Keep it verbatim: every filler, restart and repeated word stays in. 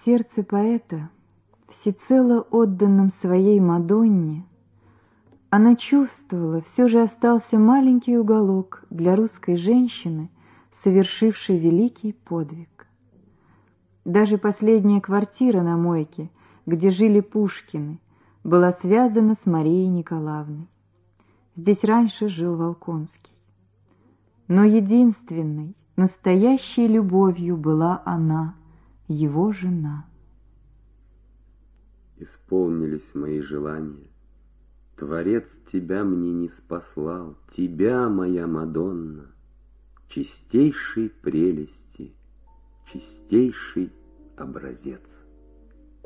В сердце поэта, всецело отданном своей Мадонне, она чувствовала, все же остался маленький уголок для русской женщины, совершившей великий подвиг. Даже последняя квартира на Мойке, где жили Пушкины, была связана с Марией Николаевной. Здесь раньше жил Волконский. Но единственной, настоящей любовью была она, его жена. Исполнились мои желания. Творец тебя мне не спаслал, тебя, моя Мадонна, чистейшей прелести, чистейший образец.